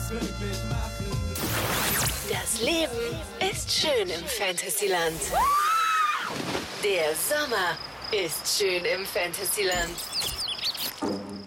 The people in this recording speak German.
wirklich machen. Das Leben ist schön im Fantasyland. Der Sommer ist schön im Fantasyland.